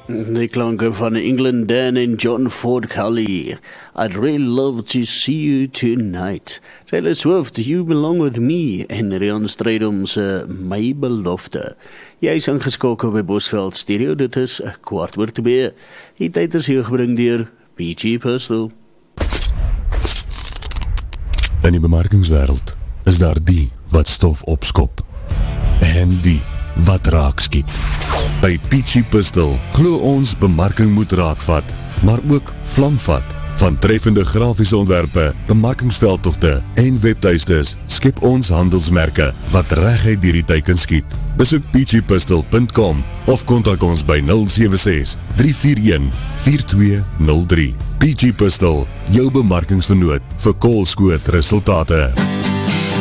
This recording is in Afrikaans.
Die klanke van England Dan en John Ford Kelly. I'd really love to see you tonight. Taylor Swift, You Belong With Me. En Rian Strydom se My Belofte. Jy is ingeskakel by Bosveld Stereo. Dit is 1:15. Die tyd is hier gebring deur PG Pistol. In die bemarkingswêreld is daar die wat stof opskop. En die wat raak skiet. By Peachy Pistol glo ons bemarking moet raakvat, maar ook vlamvat. Van treffende grafiese ontwerpe, bemarkingsveldtogte en webtuistes skep ons handelsmerke wat reguit deur die teiken skiet. Besoek peachypistol.com of kontak ons by 076-341-4203. Peachy Pistol, jou bemarkingsvernoot vir koolskoot resultate.